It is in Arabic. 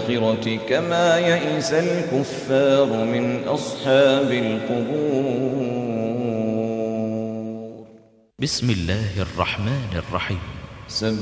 الآخرة كما يئس الكفار من أصحاب القبور. بسم الله الرحمن الرحيم.